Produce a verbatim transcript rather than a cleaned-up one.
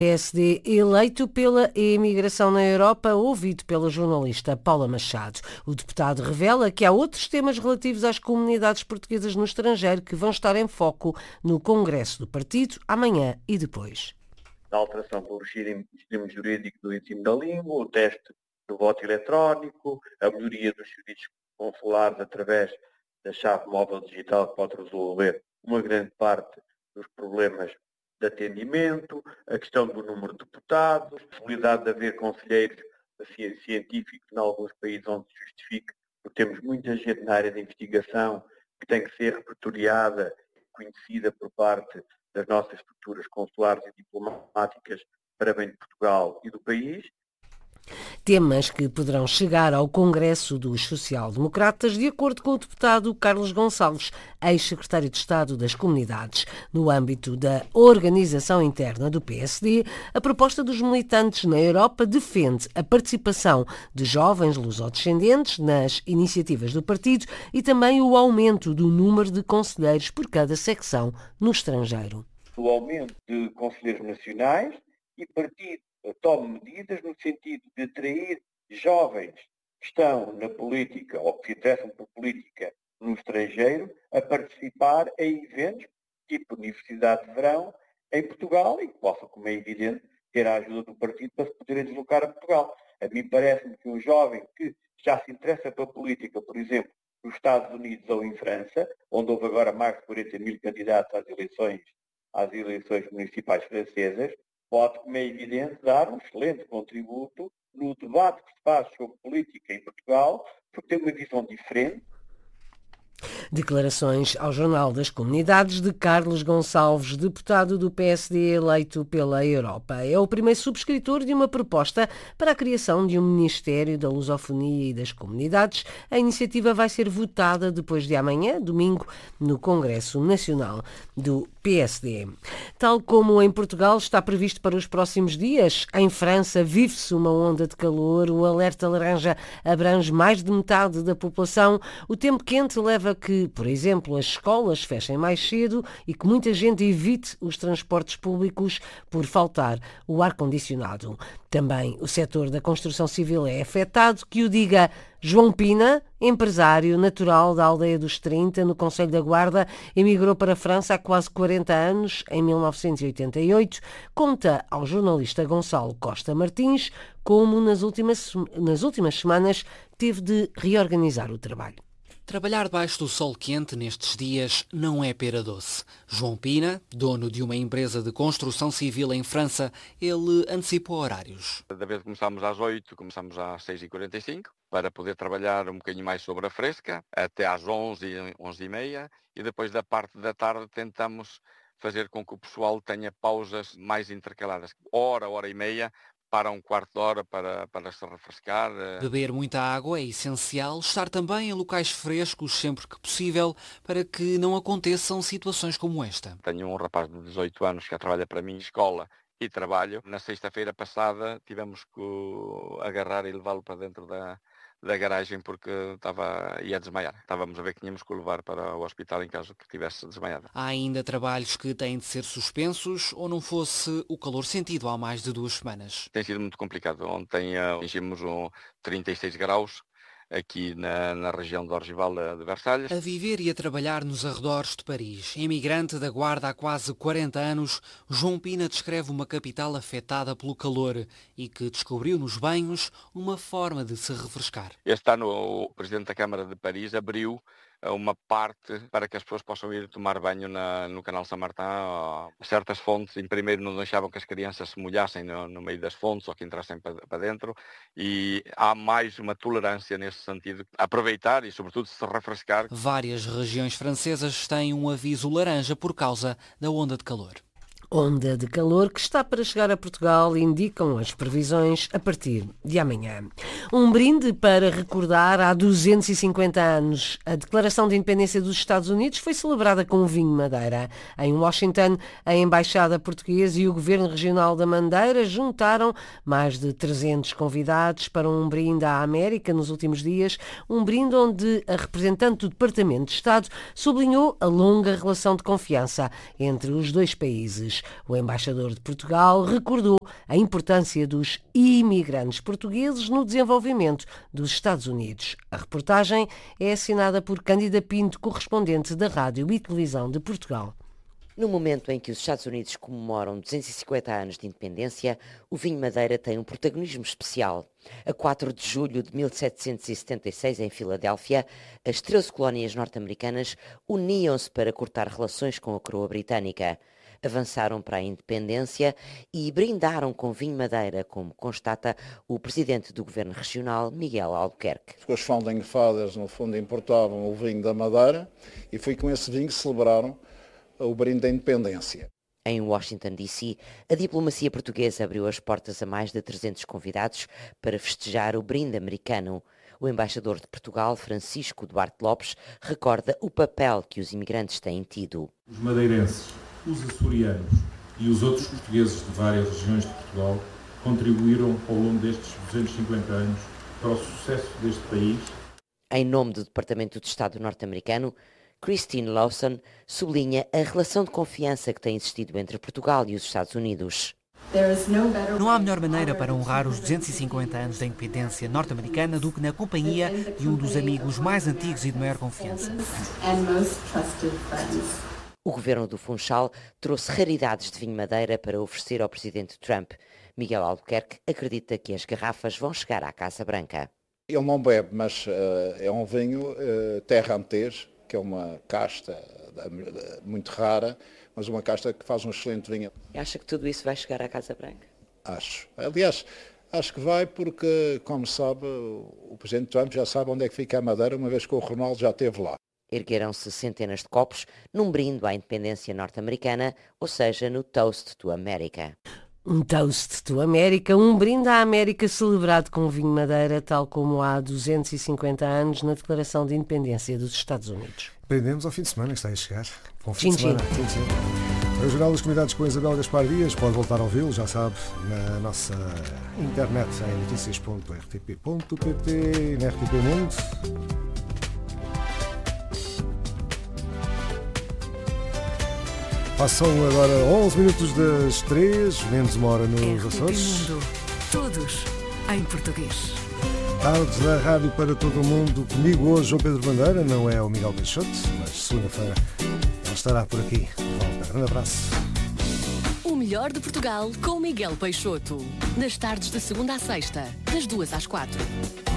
P S D eleito pela imigração na Europa, ouvido pela jornalista Paula Machado. O deputado revela que há outros temas relativos às comunidades portuguesas no estrangeiro que vão estar em foco no Congresso do Partido amanhã e depois. A alteração do regime jurídico do ensino da língua, o teste do voto eletrónico, a melhoria dos serviços consulares através da chave móvel digital que pode resolver uma grande parte dos problemas de atendimento, a questão do número de deputados, a possibilidade de haver conselheiros científicos em alguns países onde se justifique, porque temos muita gente na área de investigação que tem que ser repertoriada e conhecida por parte das nossas estruturas consulares e diplomáticas para bem de Portugal e do país. Temas que poderão chegar ao Congresso dos Social-Democratas, de acordo com o deputado Carlos Gonçalves, ex-secretário de Estado das Comunidades. No âmbito da organização interna do P S D, a proposta dos militantes na Europa defende a participação de jovens lusodescendentes nas iniciativas do partido e também o aumento do número de conselheiros por cada secção no estrangeiro. O aumento de conselheiros nacionais e partido tome medidas no sentido de atrair jovens que estão na política ou que se interessam por política no estrangeiro a participar em eventos tipo Universidade de Verão em Portugal e que possam, como é evidente, ter a ajuda do partido para se poderem deslocar a Portugal. A mim parece-me que um jovem que já se interessa pela política, por exemplo, nos Estados Unidos ou em França, onde houve agora mais de quarenta mil candidatos às eleições, às eleições municipais francesas, pode, como é evidente, dar um excelente contributo no debate que se faz sobre política em Portugal, porque tem uma visão diferente. Declarações ao Jornal das Comunidades de Carlos Gonçalves, deputado do P S D eleito pela Europa. É o primeiro subscritor de uma proposta para a criação de um Ministério da Lusofonia e das Comunidades. A iniciativa vai ser votada depois de amanhã, domingo, no Congresso Nacional do P S D. Tal como em Portugal está previsto para os próximos dias, em França vive-se uma onda de calor, o alerta laranja abrange mais de metade da população. O tempo quente leva a que, por exemplo, as escolas fechem mais cedo e que muita gente evite os transportes públicos por faltar o ar-condicionado. Também o setor da construção civil é afetado, que o diga João Pina, empresário natural da Aldeia dos trinta, no Conselho da Guarda, emigrou para a França há quase quarenta anos, em mil novecentos e oitenta e oito, conta ao jornalista Gonçalo Costa Martins como nas últimas, nas últimas semanas teve de reorganizar o trabalho. Trabalhar debaixo do sol quente nestes dias não é pera doce. João Pina, dono de uma empresa de construção civil em França, ele antecipou horários. Da vez que começámos às oito, começámos às seis e quarenta e cinco, para poder trabalhar um bocadinho mais sobre a fresca, até às onze, onze e meia, e depois da parte da tarde tentamos fazer com que o pessoal tenha pausas mais intercaladas, hora, hora e meia, para um quarto de hora para, para se refrescar. Beber muita água é essencial, estar também em locais frescos sempre que possível para que não aconteçam situações como esta. Tenho um rapaz de dezoito anos que trabalha para mim em escola e trabalho. Na sexta-feira passada tivemos que agarrar e levá-lo para dentro da, da garagem porque estava, ia desmaiar. Estávamos a ver que tínhamos que o levar para o hospital em caso que tivesse desmaiado. Há ainda trabalhos que têm de ser suspensos ou não fosse o calor sentido há mais de duas semanas? Tem sido muito complicado. Ontem atingimos um trinta e seis graus aqui na, na região de Orgival de Versalhes. A viver e a trabalhar nos arredores de Paris. Imigrante da Guarda há quase quarenta anos, João Pina descreve uma capital afetada pelo calor e que descobriu nos banhos uma forma de se refrescar. Este ano o Presidente da Câmara de Paris abriu uma parte para que as pessoas possam ir tomar banho na, no canal Saint-Martin. Certas fontes, em primeiro, não deixavam que as crianças se molhassem no, no meio das fontes ou que entrassem para, para dentro, e há mais uma tolerância nesse sentido, aproveitar e, sobretudo, se refrescar. Várias regiões francesas têm um aviso laranja por causa da onda de calor. Onda de calor que está para chegar a Portugal, indicam as previsões a partir de amanhã. Um brinde para recordar há duzentos e cinquenta anos. A Declaração de Independência dos Estados Unidos foi celebrada com vinho Madeira. Em Washington, a Embaixada Portuguesa e o Governo Regional da Madeira juntaram mais de trezentos convidados para um brinde à América nos últimos dias. Um brinde onde a representante do Departamento de Estado sublinhou a longa relação de confiança entre os dois países. país. O embaixador de Portugal recordou a importância dos imigrantes portugueses no desenvolvimento dos Estados Unidos. A reportagem é assinada por Cândida Pinto, correspondente da Rádio e Televisão de Portugal. No momento em que os Estados Unidos comemoram duzentos e cinquenta anos de independência, o vinho Madeira tem um protagonismo especial. A quatro de julho de mil setecentos e setenta e seis, em Filadélfia, as treze colónias norte-americanas uniam-se para cortar relações com a coroa britânica. Avançaram para a independência e brindaram com vinho Madeira, como constata o presidente do governo regional, Miguel Albuquerque. Os Founding Fathers, no fundo, importavam o vinho da Madeira e foi com esse vinho que celebraram o brinde da independência. Em Washington, D C, a diplomacia portuguesa abriu as portas a mais de trezentos convidados para festejar o brinde americano. O embaixador de Portugal, Francisco Duarte Lopes, recorda o papel que os imigrantes têm tido. Os madeirenses, os açorianos e os outros portugueses de várias regiões de Portugal contribuíram ao longo destes duzentos e cinquenta anos para o sucesso deste país. Em nome do Departamento de Estado norte-americano, Christine Lawson sublinha a relação de confiança que tem existido entre Portugal e os Estados Unidos. Não há melhor maneira para honrar os duzentos e cinquenta anos da independência norte-americana do que na companhia de um dos amigos mais antigos e de maior confiança. O governo do Funchal trouxe raridades de vinho Madeira para oferecer ao presidente Trump. Miguel Albuquerque acredita que as garrafas vão chegar à Casa Branca. Ele não bebe, mas uh, é um vinho uh, terra-antez, que é uma casta muito rara, mas uma casta que faz um excelente vinho. Acha que tudo isso vai chegar à Casa Branca? Acho. Aliás, acho que vai porque, como sabe, o presidente Trump já sabe onde é que fica a Madeira, uma vez que o Ronaldo já esteve lá. Ergueram-se centenas de copos num brinde à independência norte-americana, ou seja, no Toast to America. Um Toast to América, um brinde à América celebrado com vinho Madeira, tal como há duzentos e cinquenta anos na Declaração de Independência dos Estados Unidos. Prendemos ao fim de semana, que está a chegar. Bom fim Tchim, de semana. Tchim, tchim. O Jornal das Comunidades com Isabel Gaspar Dias pode voltar a ouvi-lo, já sabe, na nossa internet em notícias ponto r t p ponto p t e na R T P Mundo. Passam agora onze minutos das três, menos uma hora nos Açores. Mundo, todos em português. Tardes da Rádio para todo o mundo. Comigo hoje João Pedro Bandeira, não é o Miguel Peixoto, mas segunda-feira ele estará por aqui. Volta. Um abraço. O melhor de Portugal com Miguel Peixoto. Nas tardes de segunda à sexta, das duas às quatro.